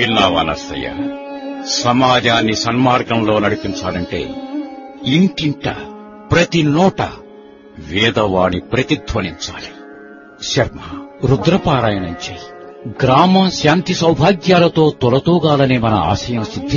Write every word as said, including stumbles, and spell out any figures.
విన్నావా నర్సయ్య? సమాజాన్ని సన్మార్గంలో నడిపించాలంటే ఇంటింట ప్రతి నోట వేదవాణి ప్రతిధ్వనించాలి. శర్మ, రుద్రపారాయణం చెయ్యి. గ్రామం శాంతి సౌభాగ్యాలతో తొలతూగాలనే మన ఆశయం సిద్ధి